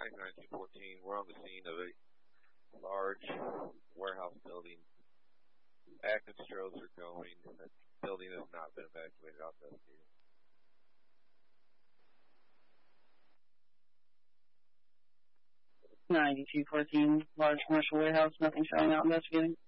9214. We're on the scene of a large warehouse building. Active strobes are going. The building has not been evacuated. I'll investigate it. 9214, large commercial warehouse, nothing showing out, investigating.